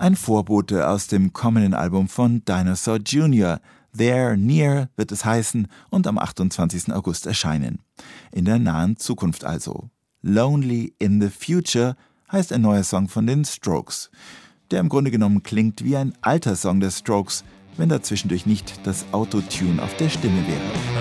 Ein Vorbote aus dem kommenden Album von Dinosaur Jr. There Near wird es heißen und am 28. August erscheinen. In der nahen Zukunft also. Lonely in the Future heißt ein neuer Song von den Strokes, der im Grunde genommen klingt wie ein alter Song der Strokes, wenn da zwischendurch nicht das Autotune auf der Stimme wäre.